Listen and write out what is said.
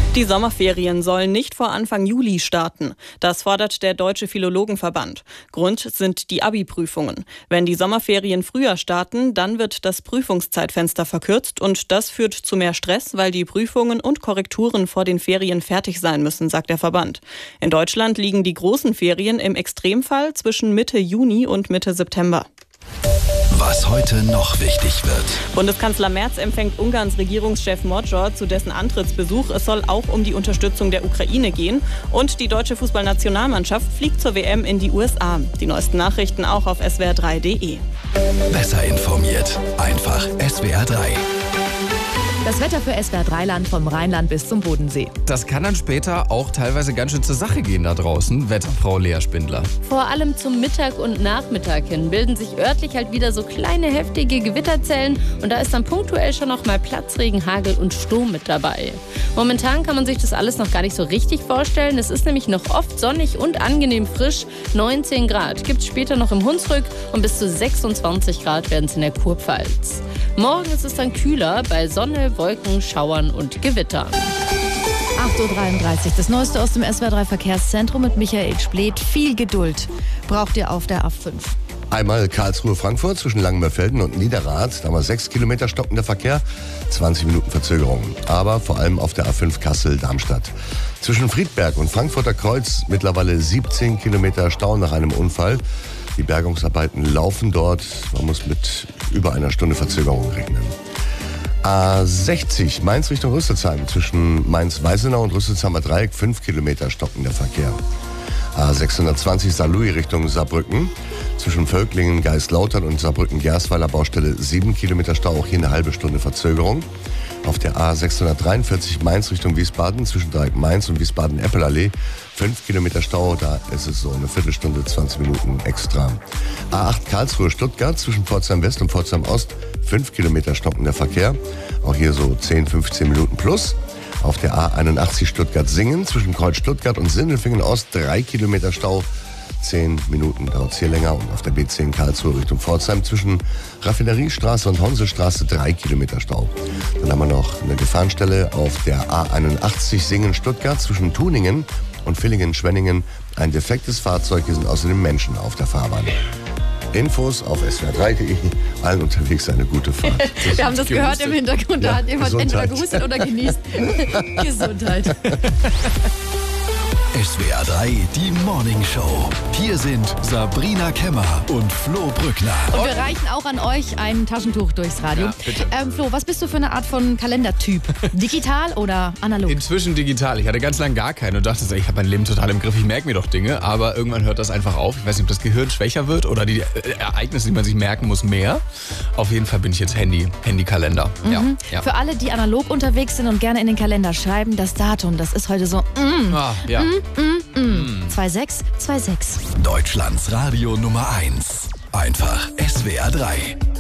Die Sommerferien sollen nicht vor Anfang Juli starten. Das fordert der Deutsche Philologenverband. Grund sind die Abi-Prüfungen. Wenn die Sommerferien früher starten, dann wird das Prüfungszeitfenster verkürzt und das führt zu mehr Stress, weil die Prüfungen und Korrekturen vor den Ferien fertig sein müssen, sagt der Verband. In Deutschland liegen die großen Ferien im Extremfall zwischen Mitte Juni und Mitte September. Was heute noch wichtig wird. Bundeskanzler Merz empfängt Ungarns Regierungschef Magyar zu dessen Antrittsbesuch. Es soll auch um die Unterstützung der Ukraine gehen. Und die deutsche Fußballnationalmannschaft fliegt zur WM in die USA. Die neuesten Nachrichten auch auf swr3.de. Besser informiert. Einfach SWR3. Das Wetter für SWR3-Land vom Rheinland bis zum Bodensee. Das kann dann später auch teilweise ganz schön zur Sache gehen da draußen, Wetterfrau Lea Spindler. Vor allem zum Mittag und Nachmittag hin bilden sich örtlich halt wieder so kleine heftige Gewitterzellen und da ist dann punktuell schon noch mal Platzregen, Hagel und Sturm mit dabei. Momentan kann man sich das alles noch gar nicht so richtig vorstellen. Es ist nämlich noch oft sonnig und angenehm frisch. 19 Grad gibt es später noch im Hunsrück und bis zu 26 Grad werden es in der Kurpfalz. Morgen ist es dann kühler bei Sonne, Wolken, Schauern und Gewittern. 8.33 Uhr, das Neueste aus dem SWR3-Verkehrszentrum mit Michael Splet. Viel Geduld braucht ihr auf der A5. Einmal Karlsruhe-Frankfurt zwischen Langenmerfelden und Niederrad. Da war 6 Kilometer stockender Verkehr, 20 Minuten Verzögerung. Aber vor allem auf der A5 Kassel-Darmstadt. Zwischen Friedberg und Frankfurter Kreuz mittlerweile 17 Kilometer Stau nach einem Unfall. Die Bergungsarbeiten laufen dort. Man muss mit über einer Stunde Verzögerung rechnen. A60 Mainz Richtung Rüsselsheim zwischen Mainz-Weisenau und Rüsselsheimer Dreieck 5 Kilometer stockender Verkehr. A620 Saarlouis Richtung Saarbrücken zwischen Völklingen, Geistlautern und Saarbrücken-Gersweiler Baustelle 7 Kilometer Stau, auch hier eine halbe Stunde Verzögerung. Auf der A643 Mainz Richtung Wiesbaden zwischen Dreieck Mainz und Wiesbaden-Eppelallee 5 Kilometer Stau, da ist es so eine Viertelstunde, 20 Minuten extra. A8 Karlsruhe-Stuttgart zwischen Pforzheim West und Pforzheim Ost 5 Kilometer stockender Verkehr, auch hier so 10, 15 Minuten plus. Auf der A81 Stuttgart-Singen zwischen Kreuz Stuttgart und Sindelfingen Ost 3 Kilometer Stau, 10 Minuten dauert es hier länger. Und auf der B10 Karlsruhe Richtung Pforzheim zwischen Raffineriestraße und Honselstraße 3 Kilometer Stau. Dann haben wir noch eine Gefahrenstelle auf der A81 Singen-Stuttgart zwischen Tuningen und Villingen-Schwenningen. Ein defektes Fahrzeug, hier sind außerdem Menschen auf der Fahrbahn. Infos auf swr3.de. Allen unterwegs eine gute Fahrt. Wir haben das gehört im Hintergrund, da hat jemand entweder gehustet oder genießt. Gesundheit. SWR3, die Morning Show. Hier sind Sabrina Kemmer und Flo Brückner. Und wir reichen auch an euch ein Taschentuch durchs Radio. Ja, bitte. Flo, was bist du für eine Art von Kalendertyp? Digital oder analog? Inzwischen digital. Ich hatte ganz lange gar keinen und dachte, ich habe mein Leben total im Griff, ich merke mir doch Dinge, aber irgendwann hört das einfach auf. Ich weiß nicht, ob das Gehirn schwächer wird oder die Ereignisse, die man sich merken muss, mehr. Auf jeden Fall bin ich jetzt Handy-Kalender. Mhm. Ja. Für alle, die analog unterwegs sind und gerne in den Kalender schreiben, das Datum, das ist heute so 2626. Deutschlands Radio Nummer 1. Einfach SWR3.